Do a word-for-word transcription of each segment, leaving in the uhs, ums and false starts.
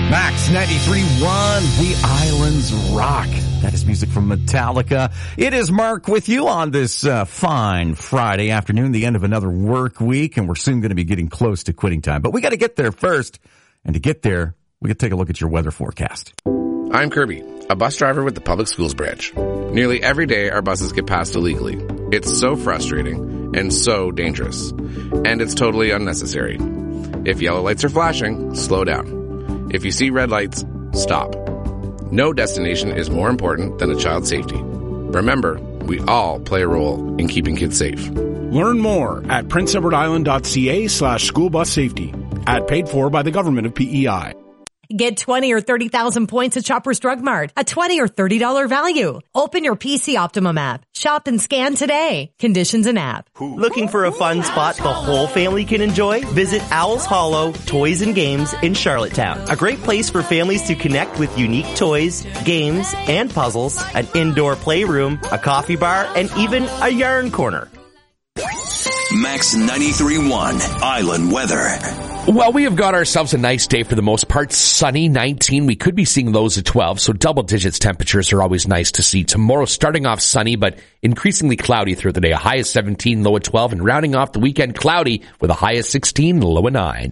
Max ninety-three point one, The Islands Rock. That is music from Metallica. It is Mark with you on this uh, fine Friday afternoon, the end of another work week, and we're soon going to be getting close to quitting time. But we got to get there first, and to get there, we got to take a look at your weather forecast. I'm Kirby, a bus driver with the Public Schools branch. Nearly every day our buses get passed illegally. It's so frustrating and so dangerous. And it's totally unnecessary. If yellow lights are flashing, slow down. If you see red lights, stop. No destination is more important than a child's safety. Remember, we all play a role in keeping kids safe. Learn more at prince edward island dot c a slash school bus safety. Ad paid for by the government of P E I. Get twenty or thirty thousand points at Shoppers Drug Mart. A twenty or thirty dollars value. Open your P C Optimum app. Shop and scan today. Conditions and app. Looking for a fun spot the whole family can enjoy? Visit Owl's Hollow Toys and Games in Charlottetown. A great place for families to connect with unique toys, games, and puzzles, an indoor playroom, a coffee bar, and even a yarn corner. Max ninety-three point one Island Weather. Well, we have got ourselves a nice day for the most part. Sunny, nineteen. We could be seeing lows of twelve, so double digits temperatures are always nice to see. Tomorrow starting off sunny, but increasingly cloudy through the day. A high of seventeen, low of twelve, and rounding off the weekend cloudy with a high of sixteen, low of nine.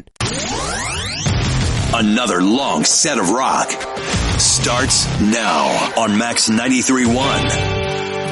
Another long set of rock starts now on Max ninety-three point one.